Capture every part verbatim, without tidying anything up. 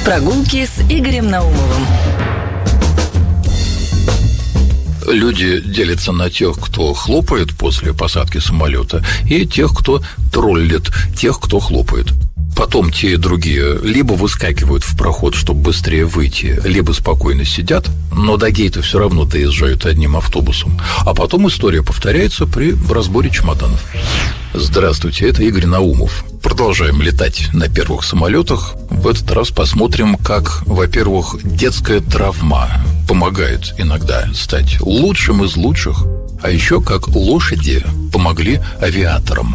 Прогулки с Игорем Наумовым. Люди делятся на тех, кто хлопает после посадки самолета, и тех, кто троллит тех, кто хлопает. Потом те и другие либо выскакивают в проход, чтобы быстрее выйти, либо спокойно сидят, но до гейта все равно доезжают одним автобусом. А потом история повторяется при разборе чемоданов. Здравствуйте, это Игорь Наумов. Продолжаем летать на первых самолетах. В этот раз посмотрим, как, во-первых, детская травма помогает иногда стать лучшим из лучших, а еще как лошади помогли авиаторам.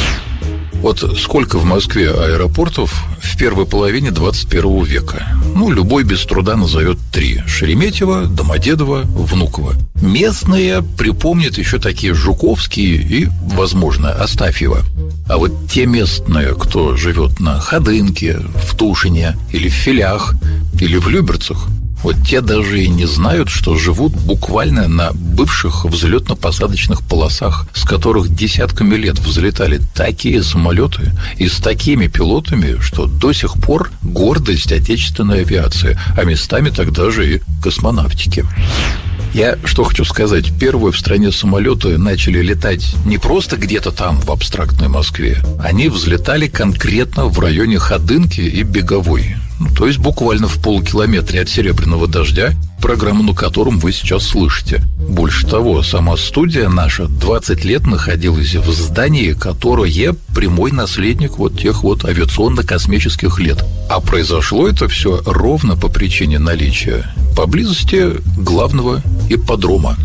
Вот сколько в Москве аэропортов в первой половине двадцать первого века? Ну, любой без труда назовет три: Шереметьево, Домодедово, Внуково. Местные припомнят еще такие Жуковские и, возможно, Астафьево. А вот те местные, кто живет на Ходынке, в Тушине, или в Филях, или в Люберцах, вот те даже и не знают, что живут буквально на бывших взлетно-посадочных полосах, с которых десятками лет взлетали такие самолеты и с такими пилотами, что до сих пор гордость отечественной авиации, а местами тогда же и космонавтики. Я что хочу сказать, первые в стране самолеты начали летать не просто где-то там, в абстрактной Москве. Они взлетали конкретно в районе Ходынки и Беговой. Ну, то есть буквально в полукилометре от Серебряного дождя, программу на котором вы сейчас слышите. Больше того, сама студия наша двадцать лет находилась в здании, которое прямой наследник вот тех вот авиационно-космических лет. А произошло это все ровно по причине наличия поблизости главного ипподрома.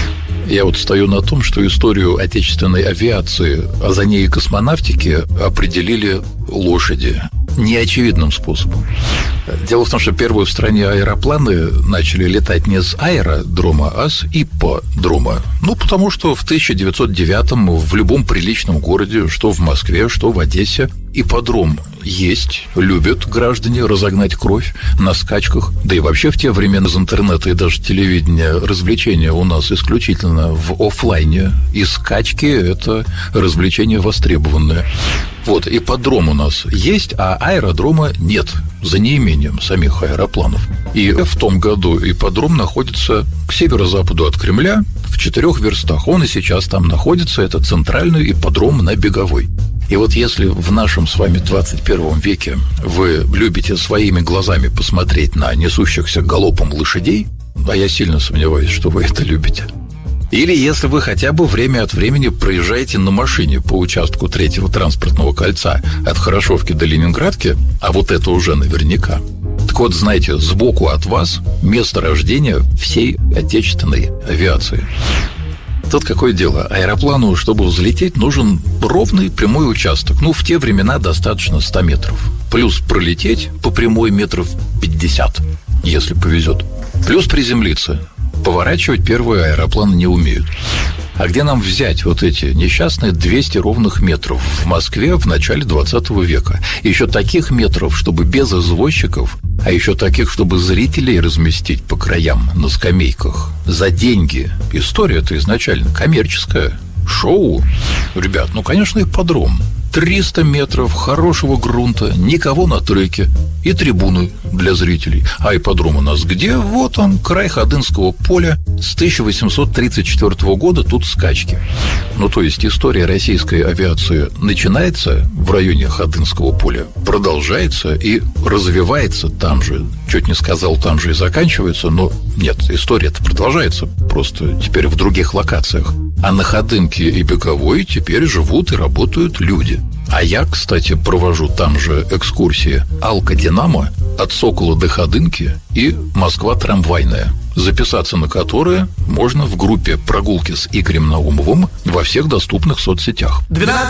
Я вот стою на том, что историю отечественной авиации, а за ней и космонавтики, определили лошади неочевидным способом. Дело в том, что первые в стране аэропланы начали летать не с аэродрома, а с ипподрома. Ну, потому что в тысяча девятьсот девятом в любом приличном городе, что в Москве, что в Одессе, ипподром есть, любят граждане разогнать кровь на скачках. Да и вообще в те времена из интернета и даже телевидения развлечения у нас исключительно в офлайне. И скачки – это развлечение востребованное. Вот, ипподром у нас есть, а аэродрома нет, за неимением самих аэропланов. И в том году ипподром находится к северо-западу от Кремля, в четырех верстах. Он и сейчас там находится, это центральный ипподром на Беговой. И вот если в нашем с вами двадцать первом веке вы любите своими глазами посмотреть на несущихся галопом лошадей, а я сильно сомневаюсь, что вы это любите, или если вы хотя бы время от времени проезжаете на машине по участку третьего транспортного кольца от Хорошевки до Ленинградки, а вот это уже наверняка. Так вот, знаете, сбоку от вас место рождения всей отечественной авиации. Тут какое дело? Аэроплану, чтобы взлететь, нужен ровный прямой участок. Ну, в те времена достаточно ста метров. Плюс пролететь по прямой метров пятьдесят, если повезет. Плюс приземлиться. Поворачивать первые аэропланы не умеют. А где нам взять вот эти несчастные двести ровных метров в Москве в начале двадцатого века? Еще таких метров, чтобы без извозчиков, а еще таких, чтобы зрителей разместить по краям на скамейках за деньги. История-то изначально коммерческая. Шоу. Ребят, ну, конечно, ипподром. триста метров хорошего грунта, никого на треке и трибуны для зрителей. А ипподром у нас где? Вот он, край Ходынского поля. С тысяча восемьсот тридцать четвёртого года тут скачки. Ну, то есть история российской авиации начинается в районе Ходынского поля, продолжается и развивается там же. Чуть не сказал, там же и заканчивается, но нет, история-то продолжается, просто теперь в других локациях. А на Ходынке и Беговой теперь живут и работают люди. А я, кстати, провожу там же экскурсии «Алка-Динамо» от Сокола до Ходынки и «Москва трамвайная», записаться на которые можно в группе «Прогулки с Игорем Наумовым» во всех доступных соцсетях.